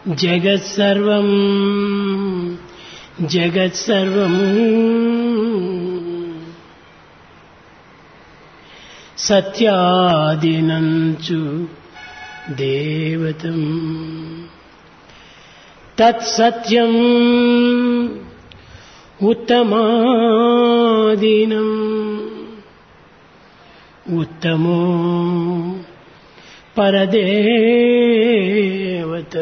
జగత్సర్వం జగత్సర్వము సత్యాదినంచు దేవతం తత్సత్యం ఉత్తమాదీనం ఉత్తమో పరదేవత.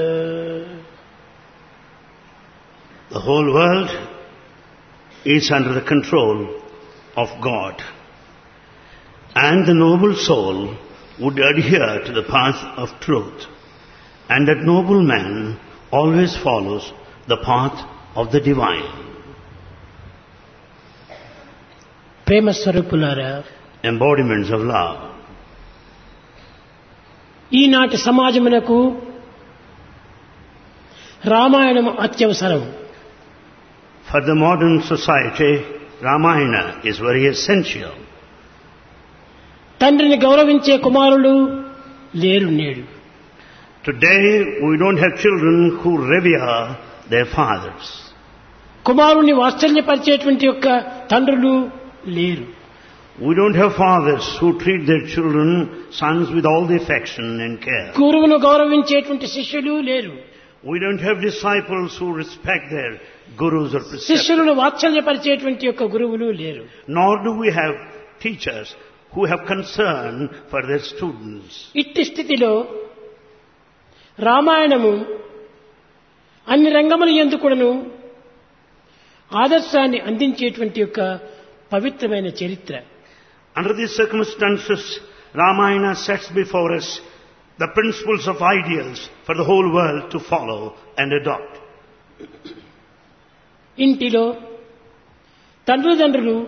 The whole world is under the control of God, and the noble soul would adhere to the path of truth, and that noble man always follows the path of the divine. ప్రేమ స్వరూపులారా, Embodiments of love. ఈనాటి సమాజమునకు రామాయణము అత్యవసరం. For the modern society, Ramayana is very essential. తండ్రిని గౌరవించే కుమారులు లేరు నేడు. Today we don't have children who revere their fathers. కుమారుని వాత్సల్యపరిచేటువంటి యొక్క తండ్రులు లేరు. We don't have fathers who treat their children, sons, with all the affection and care. గురువును గౌరవించేటువంటి శిష్యులు లేరు. We don't have disciples who respect their gurus or preceptors. శిష్యులను వాత్సల్యపరిచేటువంటి యొక్క గురువులు లేరు. Nor do we have teachers who have concern for their students. ఇట్టి స్థితిలో రామాయణము అన్ని రంగముల యందు కూడాను ఆదర్శాన్ని అందించేటువంటి యొక్క పవిత్రమైన చరిత్ర. Under these circumstances, Ramayana sets before us the principles of ideals for the whole world to follow and adopt. ఇంటిలో తండ్రులు